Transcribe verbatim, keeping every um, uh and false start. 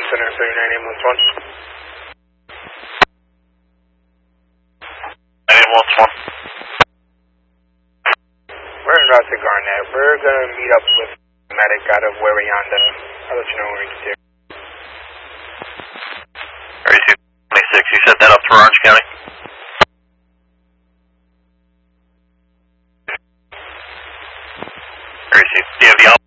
Center thirty-nine ambulance one. Ambulance one. We're en route to Garnett. We're going to meet up with the medic out of Warianda. I'll let you know when we get there. thirty-two twenty-six, you set that up for Orange County? thirty-two, do you have the